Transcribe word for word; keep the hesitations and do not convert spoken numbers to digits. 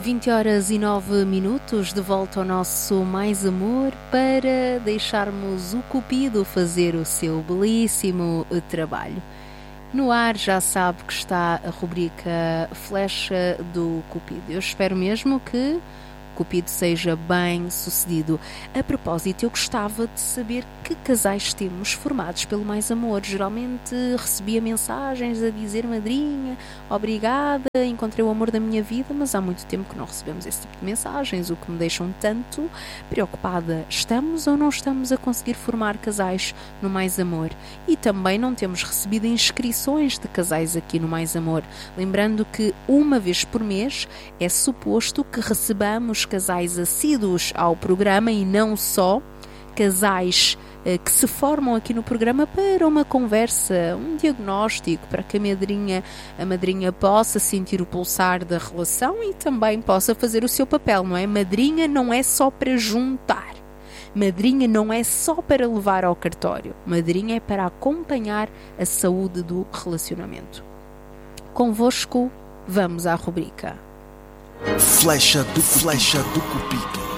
vinte horas e nove minutos, de volta ao nosso Mais Amor para deixarmos o Cupido fazer o seu belíssimo trabalho. No ar já sabe que está a rubrica Flecha do Cupido. Eu espero mesmo que o Cupido seja bem sucedido. A propósito, eu gostava de saber que casais temos formados pelo Mais Amor. Geralmente recebia mensagens a dizer: madrinha, obrigada, encontrei o amor da minha vida, mas há muito tempo que não recebemos esse tipo de mensagens, o que me deixa um tanto preocupada. Estamos ou não estamos a conseguir formar casais no Mais Amor? E também não temos recebido inscrições de casais aqui no Mais Amor. Lembrando que uma vez por mês é suposto que recebamos casais assíduos ao programa e não só casais eh, que se formam aqui no programa para uma conversa, um diagnóstico, para que a madrinha, a madrinha possa sentir o pulsar da relação e também possa fazer o seu papel, não é? Madrinha não é só para juntar. Madrinha não é só para levar ao cartório. Madrinha é para acompanhar a saúde do relacionamento. Convosco, vamos à rubrica Flecha do Flecha do Cupido.